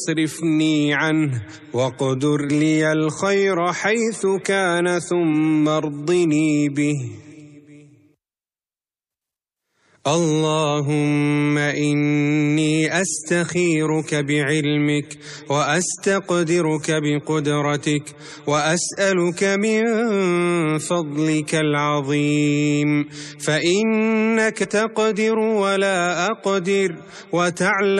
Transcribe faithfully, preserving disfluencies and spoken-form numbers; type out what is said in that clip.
اصرفني عنه واقدر لي الخير حيث كان ثم ارضني به. اللهم إني أستخيرك بعلمك وأستقدرك بقدرتك وأسألك من فضلك العظيم، فإنك تقدر ولا أقدر وتعلم